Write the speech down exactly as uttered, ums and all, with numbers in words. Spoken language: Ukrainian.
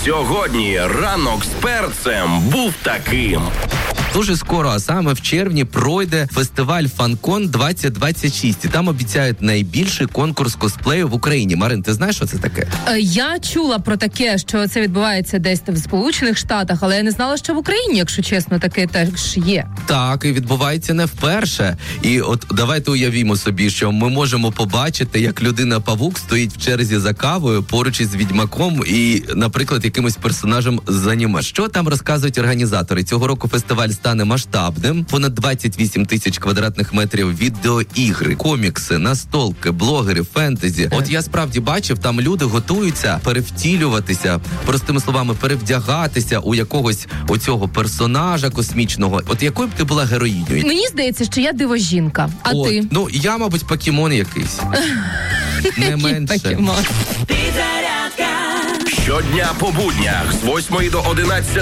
Сьогодні ранок з перцем був таким. Дуже скоро, а саме в червні, пройде фестиваль FanCon двадцять двадцять шість. І там обіцяють найбільший конкурс косплею в Україні. Марин, ти знаєш, що це таке? Я чула про таке, що це відбувається десь в Сполучених Штатах, але я не знала, що в Україні, якщо чесно, таке теж є. Так, і відбувається не вперше. І от давайте уявімо собі, що ми можемо побачити, як людина-павук стоїть в черзі за кавою поруч із відьмаком і, наприклад, якимось персонажем з аніме. Що там розказують організатори? Цього року фестиваль стане масштабним. Понад двадцять вісім тисяч квадратних метрів відеоігри, комікси, настолки, блогери, фентезі. От я справді бачив, там люди готуються перевтілюватися, простими словами, перевдягатися у якогось оцього персонажа космічного. От якою б ти була героїнею? Мені здається, що я диво-жінка. А От, ти? Ну, я, мабуть, покемон якийсь. Не менше. Покемон. Щодня по буднях з восьмої до одинадцятої